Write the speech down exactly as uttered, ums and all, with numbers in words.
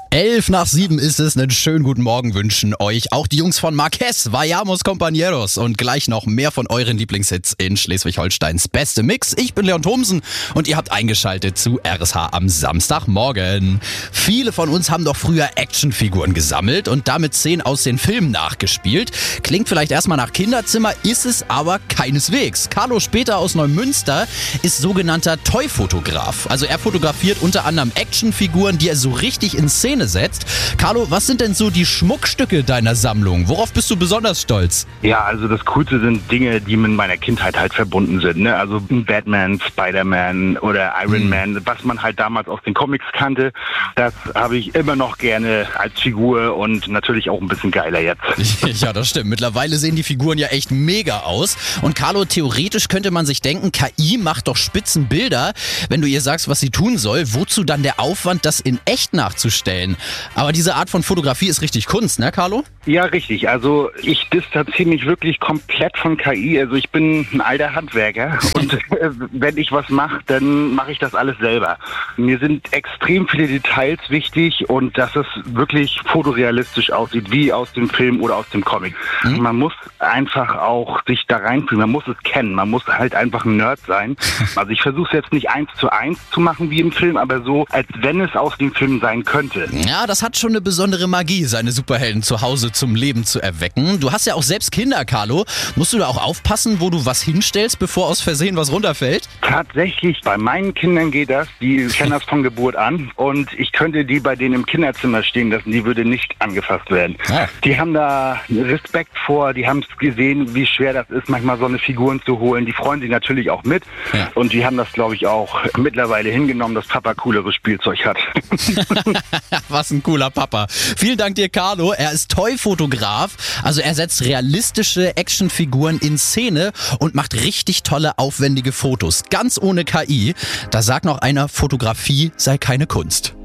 Elf nach sieben ist es. Einen schönen guten Morgen wünschen euch auch die Jungs von Marquez, Vayamos Compañeros und gleich noch mehr von euren Lieblingshits in Schleswig-Holsteins beste Mix. Ich bin Leon Thomsen und ihr habt eingeschaltet zu R S H am Samstagmorgen. Viele von uns haben doch früher Actionfiguren gesammelt und damit Szenen aus den Filmen nachgespielt. Klingt vielleicht erstmal nach Kinderzimmer, ist es aber keineswegs. Carlo Später aus Neumünster ist sogenannter Toy-Fotograf. Also er fotografiert unter anderem Actionfiguren, die er so richtig in Szene setzt. Carlo, was sind denn so die Schmuckstücke deiner Sammlung? Worauf bist du besonders stolz? Ja, also das Coolste sind Dinge, die mit meiner Kindheit halt verbunden sind. Ne? Also Batman, Spider-Man oder Iron hm. Man, was man halt damals aus den Comics kannte, das habe ich immer noch gerne als Figur und natürlich auch ein bisschen geiler jetzt. Ja, das stimmt. Mittlerweile sehen die Figuren ja echt mega aus. Und Carlo, theoretisch könnte man sich denken, K I macht doch Spitzenbilder. Wenn du ihr sagst, was sie tun soll, wozu dann der Aufwand, das in echt nachzustellen? Aber diese Art von Fotografie ist richtig Kunst, ne, Carlo? Ja, richtig. Also ich distanziere mich wirklich komplett von K I. Also ich bin ein alter Handwerker und äh, wenn ich was mache, dann mache ich das alles selber. Mir sind extrem viele Details wichtig und dass es wirklich fotorealistisch aussieht, wie aus dem Film oder aus dem Comic. Mhm. Man muss einfach auch sich da reinfühlen, man muss es kennen, man muss halt einfach ein Nerd sein. Also ich versuche es jetzt nicht eins zu eins zu machen wie im Film, aber so, als wenn es aus dem Film sein könnte. Ja, das hat schon eine besondere Magie, seine Superhelden zu Hause zum Leben zu erwecken. Du hast ja auch selbst Kinder, Carlo. Musst du da auch aufpassen, wo du was hinstellst, bevor aus Versehen was runterfällt? Tatsächlich, bei meinen Kindern geht das. Die kennen das von Geburt an. Und ich könnte die bei denen im Kinderzimmer stehen lassen. Die würde nicht angefasst werden. Ah. Die haben da Respekt vor. Die haben es gesehen, wie schwer das ist, manchmal so eine Figuren zu holen. Die freuen sich natürlich auch mit. Ja. Und die haben das, glaube ich, auch mittlerweile hingenommen, dass Papa cooleres Spielzeug hat. Was ein cooler Papa. Vielen Dank dir, Carlo. Er ist Toy-Fotograf. Also er setzt realistische Actionfiguren in Szene und macht richtig tolle, aufwendige Fotos. Ganz ohne K I. Da sagt noch einer, Fotografie sei keine Kunst.